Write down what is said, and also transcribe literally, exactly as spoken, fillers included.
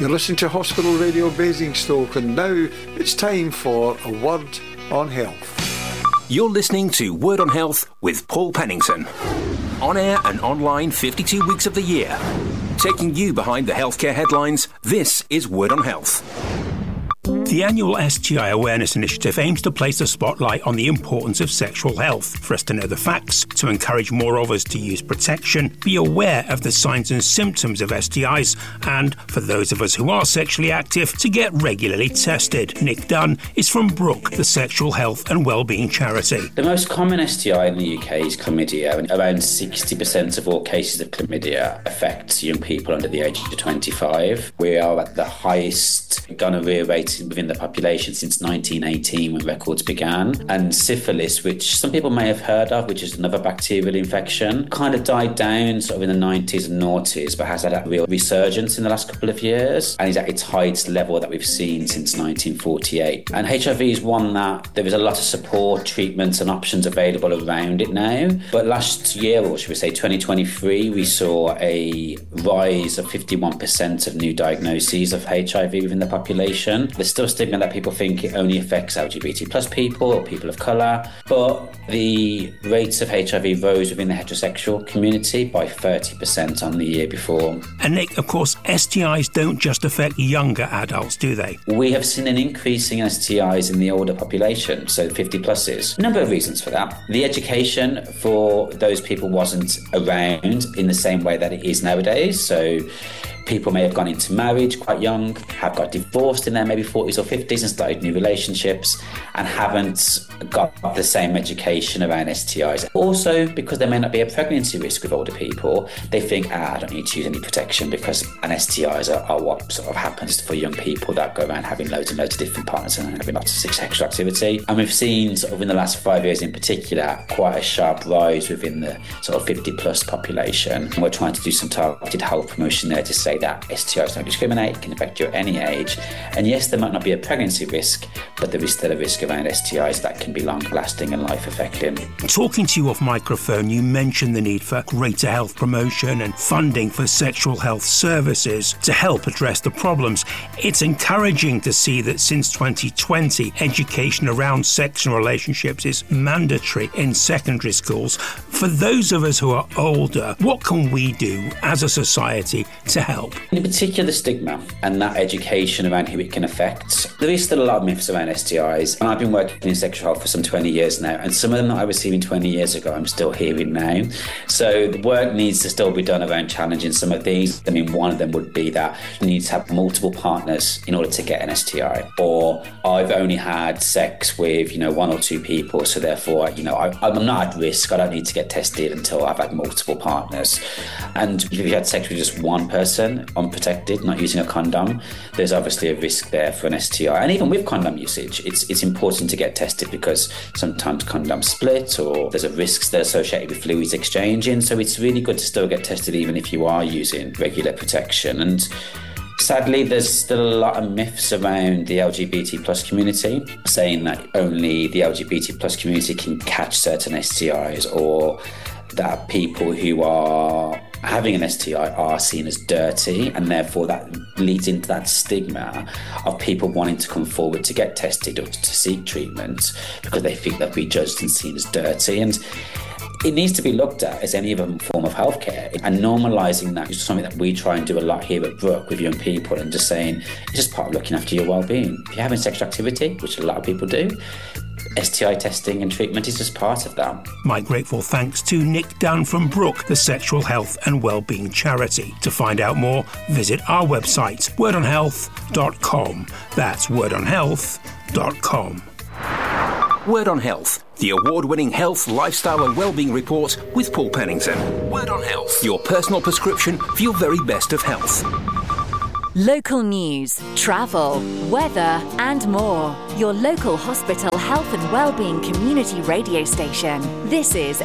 You're listening to Hospital Radio Basingstoke, and now it's time for a Word on Health. You're listening to Word on Health with Paul Pennington. On air and online fifty-two weeks of the year. Taking you behind the healthcare headlines, this is Word on Health. The annual S T I Awareness Initiative aims to place a spotlight on the importance of sexual health, for us to know the facts, to encourage more of us to use protection, be aware of the signs and symptoms of S T Is, and, for those of us who are sexually active, to get regularly tested. Nick Dunn is from Brook, the sexual health and wellbeing charity. The most common S T I in the U K is chlamydia, and around sixty percent of all cases of chlamydia affect young people under the age of twenty-five. We are at the highest gonorrhea rate within the population since nineteen eighteen, when records began. And syphilis, which some people may have heard of, which is another bacterial infection, kind of died down sort of in the nineties and noughties, but has had a real resurgence in the last couple of years, and is at its highest level that we've seen since nineteen forty-eight. And H I V is one that there is a lot of support, treatments and options available around it now. But last year, or should we say twenty twenty-three, we saw a rise of fifty-one percent of new diagnoses of H I V within the population. There's still stigma that people think it only affects L G B T plus people or people of colour, but the rates of H I V rose within the heterosexual community by thirty percent on the year before. And Nick, of course, S T Is don't just affect younger adults, do they? We have seen an increase in S T Is in the older population, so fifty pluses. A number of reasons for that. The education for those people wasn't around in the same way that it is nowadays, so people may have gone into marriage quite young, have got divorced in their maybe forties or fifties and started new relationships, and haven't got the same education around S T Is. Also, because there may not be a pregnancy risk with older people, they think, ah, I don't need to use any protection because an S T Is are, are what sort of happens for young people that go around having loads and loads of different partners and having lots of sexual activity. And we've seen sort of in the last five years in particular, quite a sharp rise within the sort of fifty plus population. And we're trying to do some targeted health promotion there to say that S T Is don't discriminate, can affect you at any age. And yes, there might not be a pregnancy risk, but there is still a risk around S T Is that can be long-lasting and life-affecting. Talking to you off microphone, you mentioned the need for greater health promotion and funding for sexual health services to help address the problems. It's encouraging to see that since twenty twenty, education around sex and relationships is mandatory in secondary schools. For those of us who are older, what can we do as a society to help? In particular, the stigma and that education around who it can affect. There is still a lot of myths around S T Is, and I've been working in sexual health for some twenty years now, and some of them that I was hearing twenty years ago, I'm still hearing now. So the work needs to still be done around challenging some of these. I mean, one of them would be that you need to have multiple partners in order to get an S T I, or I've only had sex with, you know, one or two people, so therefore, you know, I, I'm not at risk. I don't need to get tested until I've had multiple partners. And if you had sex with just one person, unprotected, not using a condom, there's obviously a risk there for an S T I. And even with condom usage, it's it's important to get tested because sometimes condoms split or there's a risk that associated with fluids exchanging. So it's really good to still get tested even if you are using regular protection. And sadly, there's still a lot of myths around the L G B T plus community, saying that only the L G B T plus community can catch certain S T Is, or that people who are having an S T I are seen as dirty, and therefore that leads into that stigma of people wanting to come forward to get tested or to seek treatment because they think they'll be judged and seen as dirty. And it needs to be looked at as any other form of healthcare, and normalising that is something that we try and do a lot here at Brook with young people, and just saying it's just part of looking after your well-being. If you're having sexual activity, which a lot of people do, S T I testing and treatment is just part of that. My grateful thanks to Nick Dunn from Brook, the sexual health and wellbeing charity. To find out more, visit our website, word on health dot com. That's word on health dot com. Word on Health, the award-winning health, lifestyle and wellbeing report with Paul Pennington. Word on Health, your personal prescription for your very best of health. Local news, travel, weather and more. Your local hospital health and wellbeing community radio station. This is